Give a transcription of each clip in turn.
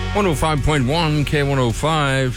105.1 K105.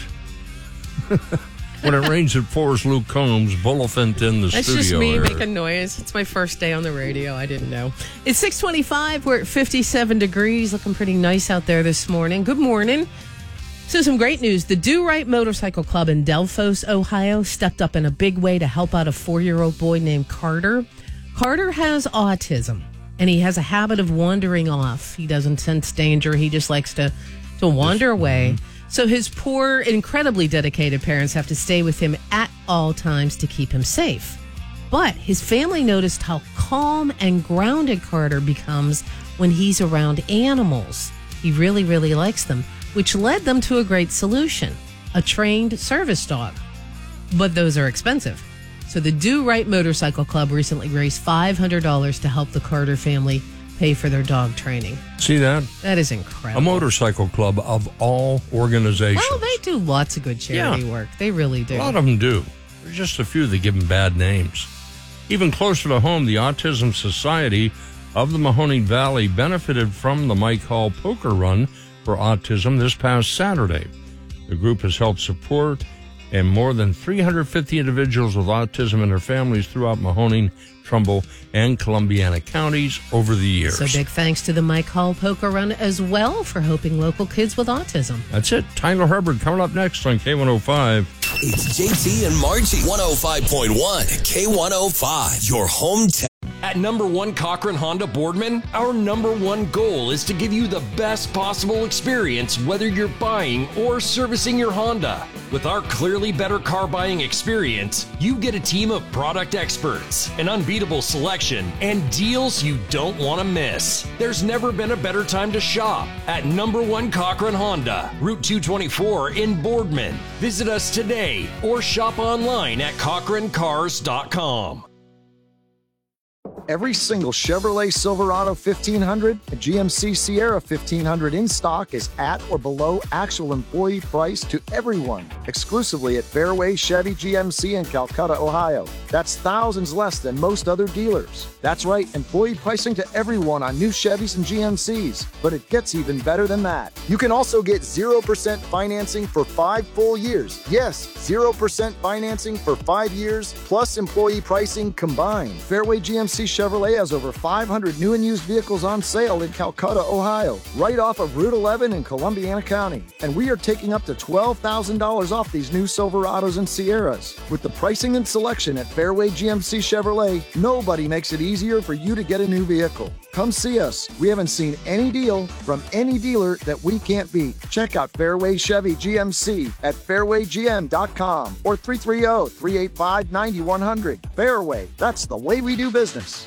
When it rains, it pours. Luke Combs, Bullifant in the That's studio. That's just me here. making noise. It's my first day on the radio. I didn't know. It's 6:25. We're at 57 degrees. Looking pretty nice out there this morning. Good morning. So some great news. The Do Right Motorcycle Club in Delphos, Ohio, stepped up in a big way to help out a 4-year-old boy named Carter. Carter has autism, and he has a habit of wandering off. He doesn't sense danger. He just likes to wander away. So his poor, incredibly dedicated parents have to stay with him at all times to keep him safe. But his family noticed how calm and grounded Carter becomes when he's around animals. He really, really likes them, which led them to a great solution, a trained service dog. But those are expensive. So the Do Right Motorcycle Club recently raised $500 to help the Carter family pay for their dog training. See that? That is incredible. A motorcycle club of all organizations. Well, they do lots of good charity work. They really do. A lot of them do. There's just a few that give them bad names. Even closer to home, the Autism Society of the Mahoning Valley benefited from the Mike Hall Poker Run for Autism this past Saturday. The group has helped support and more than 350 individuals with autism and their families throughout Mahoning, Trumbull, and Columbiana counties over the years. So big thanks to the Mike Hall Poker Run as well for helping local kids with autism. That's it. Tyler Hubbard coming up next on K105. It's JT and Margie. 105.1 K105. Your hometown. At number 1 Cochran Honda Boardman, our number 1 goal is to give you the best possible experience whether you're buying or servicing your Honda. With our clearly better car buying experience, you get a team of product experts, an unbeatable selection, and deals you don't want to miss. There's never been a better time to shop at number 1 Cochran Honda, Route 224 in Boardman. Visit us today or shop online at CochranCars.com. Every single Chevrolet Silverado 1500 and GMC Sierra 1500 in stock is at or below actual employee price to everyone, exclusively at Fairway Chevy GMC in Calcutta, Ohio. That's thousands less than most other dealers. That's right, employee pricing to everyone on new Chevys and GMCs, but it gets even better than that. You can also get 0% financing for 5 full years. Yes, 0% financing for 5 years plus employee pricing combined. Fairway GMC Chevrolet has over 500 new and used vehicles on sale in Calcutta, Ohio, right off of Route 11 in Columbiana County. And we are taking up to $12,000 off these new Silverados and Sierras. With the pricing and selection at Fairway GMC Chevrolet, nobody makes it easier for you to get a new vehicle. Come see us. We haven't seen any deal from any dealer that we can't beat. Check out Fairway Chevy GMC at fairwaygm.com or 330-385-9100. Fairway, that's the way we do business.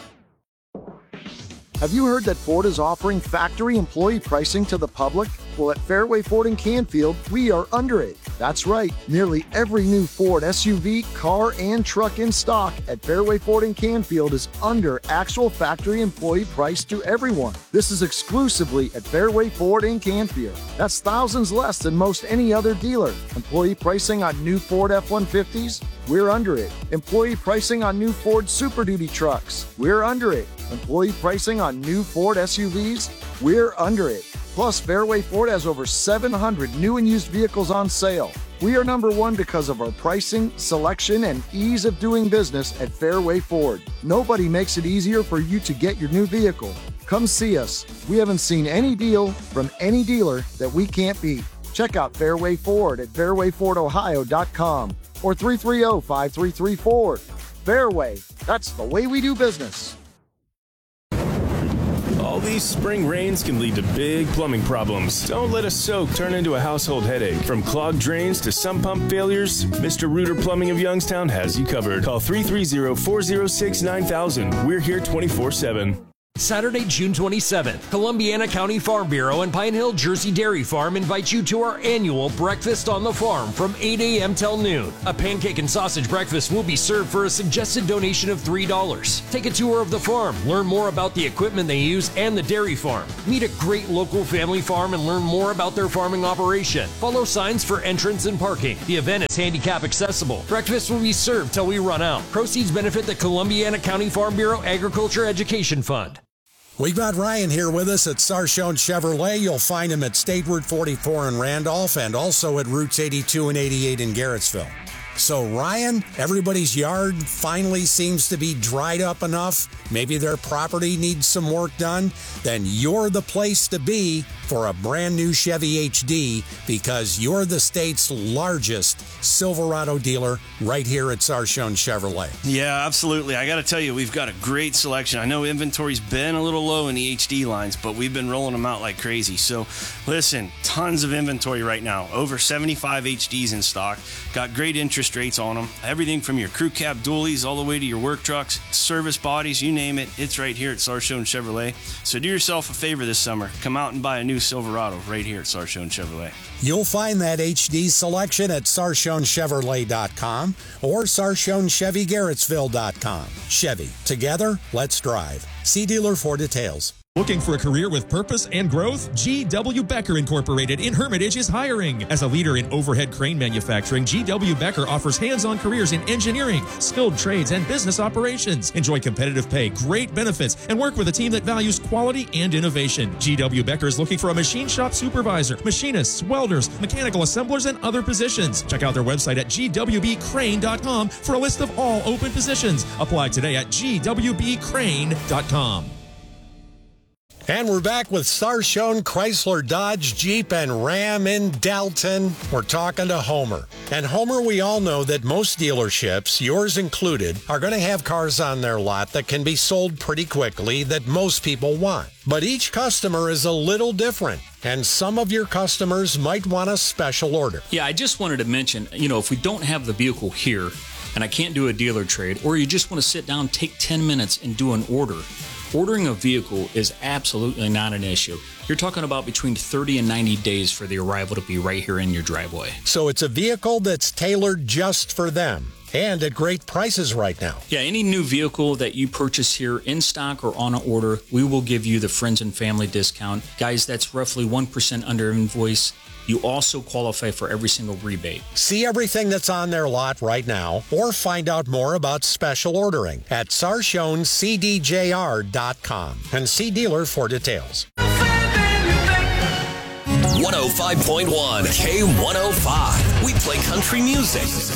Have you heard that Ford is offering factory employee pricing to the public? Well, at Fairway Ford in Canfield, we are under it. That's right. Nearly every new Ford SUV, car, and truck in stock at Fairway Ford in Canfield is under actual factory employee price to everyone. This is exclusively at Fairway Ford in Canfield. That's thousands less than most any other dealer. Employee pricing on new Ford F-150s? We're under it. Employee pricing on new Ford Super Duty trucks? We're under it. Employee pricing on new Ford SUVs? We're under it. Plus, Fairway Ford has over 700 new and used vehicles on sale. We are number 1 because of our pricing, selection, and ease of doing business at Fairway Ford. Nobody makes it easier for you to get your new vehicle. Come see us. We haven't seen any deal from any dealer that we can't beat. Check out Fairway Ford at fairwayfordohio.com or 330-5334. Fairway, that's the way we do business. All these spring rains can lead to big plumbing problems. Don't let a soak turn into a household headache. From clogged drains to sump pump failures, Mr. Rooter Plumbing of Youngstown has you covered. Call 330-406-9000. We're here 24/7. Saturday, June 27th, Columbiana County Farm Bureau and Pine Hill Jersey Dairy Farm invite you to our annual Breakfast on the Farm from 8 a.m. till noon. A pancake and sausage breakfast will be served for a suggested donation of $3. Take a tour of the farm, learn more about the equipment they use and the dairy farm. Meet a great local family farm and learn more about their farming operation. Follow signs for entrance and parking. The event is handicap accessible. Breakfast will be served till we run out. Proceeds benefit the Columbiana County Farm Bureau Agriculture Education Fund. We've got Ryan here with us at Sarchone Chevrolet. You'll find him at State Route 44 in Randolph and also at routes 82 and 88 in Garrettsville. So, Ryan, everybody's yard finally seems to be dried up enough. Maybe their property needs some work done. Then you're the place to be for a brand new Chevy HD because you're the state's largest Silverado dealer right here at Sarchone Chevrolet. Yeah, absolutely. I got to tell you, we've got a great selection. I know inventory's been a little low in the HD lines, but we've been rolling them out like crazy. So, listen, tons of inventory right now. Over 75 HDs in stock. Got great interest rates on them. Everything from your crew cab dualies all the way to your work trucks, service bodies, you name it. It's right here at Sarchone Chevrolet. So do yourself a favor this summer. Come out and buy a new Silverado right here at Sarchone Chevrolet. You'll find that HD selection at SarchoneChevrolet.com or SarchoneChevyGarrettsville.com. Chevy, together, let's drive. See dealer for details. Looking for a career with purpose and growth? G.W. Becker Incorporated in Hermitage is hiring. As a leader in overhead crane manufacturing, G.W. Becker offers hands-on careers in engineering, skilled trades, and business operations. Enjoy competitive pay, great benefits, and work with a team that values quality and innovation. G.W. Becker is looking for a machine shop supervisor, machinists, welders, mechanical assemblers, and other positions. Check out their website at gwbcrane.com for a list of all open positions. Apply today at gwbcrane.com. And we're back with Sarchone Chrysler Dodge Jeep and Ram in Dalton. We're talking to Homer. And Homer, we all know that most dealerships, yours included, are going to have cars on their lot that can be sold pretty quickly that most people want. But each customer is a little different, and some of your customers might want a special order. Yeah, I just wanted to mention, if we don't have the vehicle here and I can't do a dealer trade, or you just want to sit down, take 10 minutes and do an order, ordering a vehicle is absolutely not an issue. You're talking about between 30 and 90 days for the arrival to be right here in your driveway. So it's a vehicle that's tailored just for them and at great prices right now. Yeah, any new vehicle that you purchase here in stock or on an order, we will give you the friends and family discount. Guys, that's roughly 1% under invoice. You also qualify for every single rebate. See everything that's on their lot right now or find out more about special ordering at SarchoneCDJR.com and see dealer for details. 105.1 K105. We play country music.